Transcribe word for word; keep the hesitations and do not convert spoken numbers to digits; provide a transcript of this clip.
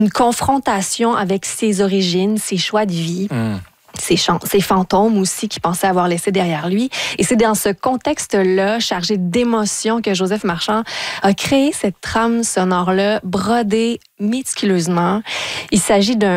une confrontation avec ses origines, ses choix de vie. Mm. Ses, ch- ses fantômes aussi qu'il pensait avoir laissés derrière lui. Et c'est dans ce contexte-là, chargé d'émotions, que Joseph Marchand a créé cette trame sonore-là, brodée méticuleusement. Il s'agit d'un